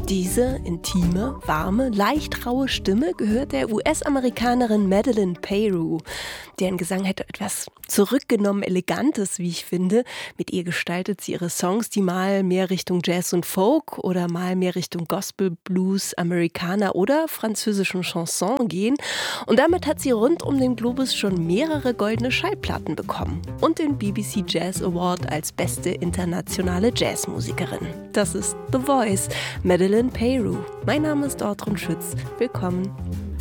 Diese intime, warme, leicht raue Stimme gehört der US-Amerikanerin Madeleine Peyroux. Deren Gesang hat etwas zurückgenommen Elegantes, wie ich finde. Mit ihr gestaltet sie ihre Songs, die mal mehr Richtung Jazz und Folk oder mal mehr Richtung Gospel, Blues, Americana oder französischen Chanson gehen. Und damit hat sie rund um den Globus schon mehrere goldene Schallplatten bekommen und den BBC Jazz Award als beste internationale Jazzmusikerin. Das ist The Voice, Madeleine Peyroux. Mein Name ist Ortrun Schütz. Willkommen.